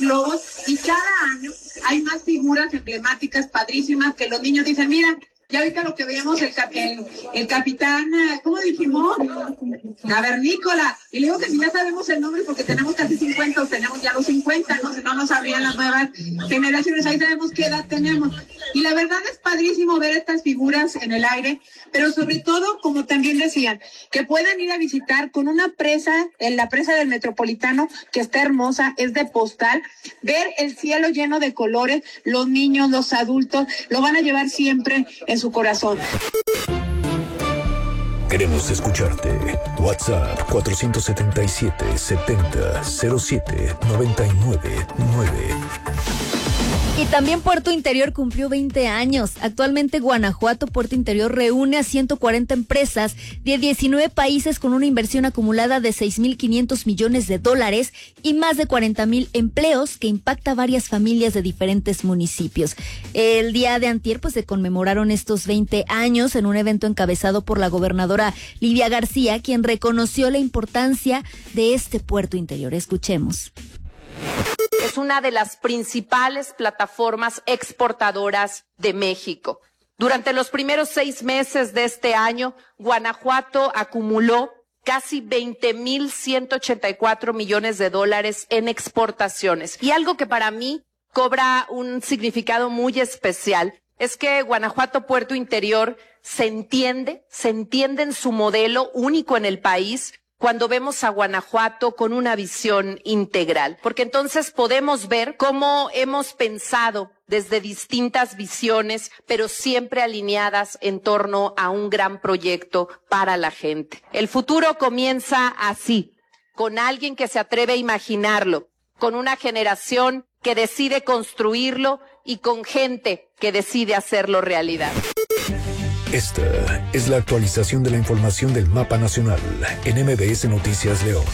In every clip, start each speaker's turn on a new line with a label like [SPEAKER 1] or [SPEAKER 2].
[SPEAKER 1] globos, y cada año hay más figuras emblemáticas, padrísimas, que los niños dicen, mira, ya ahorita lo que veíamos, el capitán, ¿cómo dijimos? Cavernícola. Y le digo que si ya sabemos el nombre porque tenemos casi 50 o tenemos ya los 50, ¿no? Si no nos sabrían las nuevas generaciones, ahí sabemos qué edad tenemos. Y la verdad es padrísimo ver estas figuras en el aire, pero sobre todo, como también decían, que puedan ir a visitar con una presa, en la presa del Metropolitano, que está hermosa, es de postal, ver el cielo lleno de colores, los niños, los adultos, lo van a llevar siempre en su corazón.
[SPEAKER 2] Queremos escucharte. WhatsApp 477-70-07-99-9.
[SPEAKER 3] Y también Puerto Interior cumplió 20 años. Actualmente Guanajuato, Puerto Interior, reúne a 140 empresas de 19 países con una inversión acumulada de $6,500 millones y más de 40,000 empleos que impacta a varias familias de diferentes municipios. El día de antier, pues, se conmemoraron estos 20 años en un evento encabezado por la gobernadora Livia García, quien reconoció la importancia de este Puerto Interior. Escuchemos.
[SPEAKER 4] Es una de las principales plataformas exportadoras de México. Durante los primeros 6 meses de este año, Guanajuato acumuló casi $20,184 millones en exportaciones. Y algo que para mí cobra un significado muy especial es que Guanajuato Puerto Interior se entiende en su modelo único en el país cuando vemos a Guanajuato con una visión integral, porque entonces podemos ver cómo hemos pensado desde distintas visiones, pero siempre alineadas en torno a un gran proyecto para la gente. El futuro comienza así, con alguien que se atreve a imaginarlo, con una generación que decide construirlo y con gente que decide hacerlo realidad.
[SPEAKER 2] Esta es la actualización de la información del Mapa Nacional en MBS Noticias León.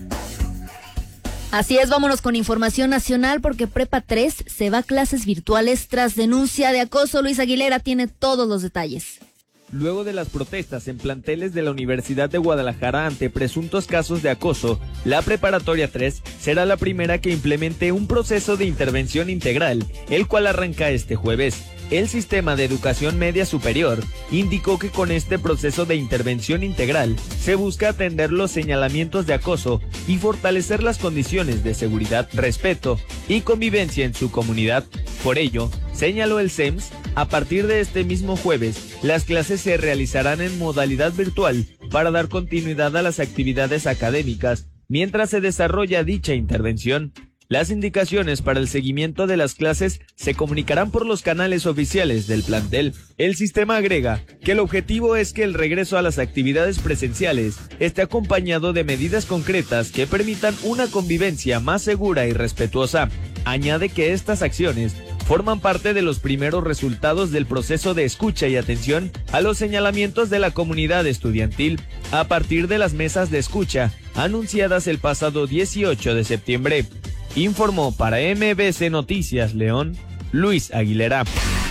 [SPEAKER 3] Así es, vámonos con información nacional porque Prepa 3 se va a clases virtuales tras denuncia de acoso. Luis Aguilera tiene todos los detalles.
[SPEAKER 5] Luego de las protestas en planteles de la Universidad de Guadalajara ante presuntos casos de acoso, la Preparatoria 3 será la primera que implemente un proceso de intervención integral, el cual arranca este jueves. El Sistema de Educación Media Superior indicó que con este proceso de intervención integral se busca atender los señalamientos de acoso y fortalecer las condiciones de seguridad, respeto y convivencia en su comunidad. Por ello, señaló el CEMS, a partir de este mismo jueves, las clases se realizarán en modalidad virtual para dar continuidad a las actividades académicas mientras se desarrolla dicha intervención. Las indicaciones para el seguimiento de las clases se comunicarán por los canales oficiales del plantel. El sistema agrega que el objetivo es que el regreso a las actividades presenciales esté acompañado de medidas concretas que permitan una convivencia más segura y respetuosa. Añade que estas acciones forman parte de los primeros resultados del proceso de escucha y atención a los señalamientos de la comunidad estudiantil a partir de las mesas de escucha anunciadas el pasado 18 de septiembre. Informó para MBC Noticias León, Luis Aguilera.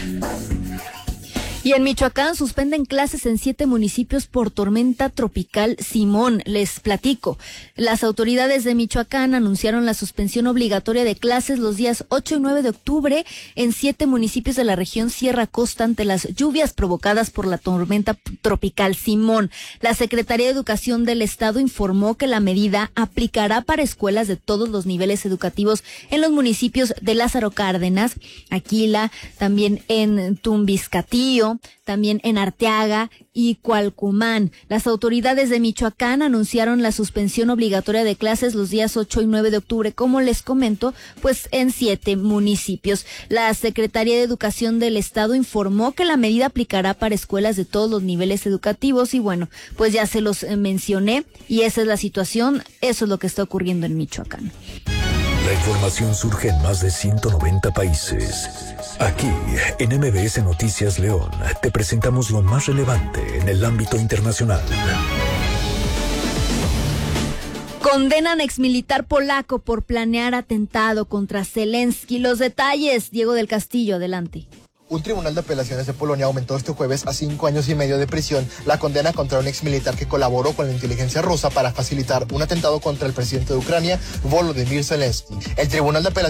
[SPEAKER 3] Y en Michoacán suspenden clases en 7 municipios por tormenta tropical Simón. Les platico. Las autoridades de Michoacán anunciaron la suspensión obligatoria de clases los días 8 y 9 de octubre en 7 municipios de la región Sierra Costa ante las lluvias provocadas por la tormenta tropical Simón. La Secretaría de Educación del Estado informó que la medida aplicará para escuelas de todos los niveles educativos en los municipios de Lázaro Cárdenas, Aquila, también en Tumbiscatío, también en Arteaga y Cualcomán. Las autoridades de Michoacán anunciaron la suspensión obligatoria de clases los días 8 y 9 de octubre, como les comento, pues en 7 municipios. La Secretaría de Educación del Estado informó que la medida aplicará para escuelas de todos los niveles educativos y bueno, pues ya se los mencioné y esa es la situación, eso es lo que está ocurriendo en Michoacán.
[SPEAKER 2] La información surge en más de 190 países. Aquí, en MBS Noticias León, te presentamos lo más relevante en el ámbito internacional.
[SPEAKER 3] Condenan a exmilitar polaco por planear atentado contra Zelensky. Los detalles, Diego del Castillo, adelante.
[SPEAKER 6] Un tribunal de apelaciones de Polonia aumentó este jueves a 5 años y medio de prisión la condena contra un exmilitar que colaboró con la inteligencia rusa para facilitar un atentado contra el presidente de Ucrania, Volodymyr Zelensky. El tribunal de apelaciones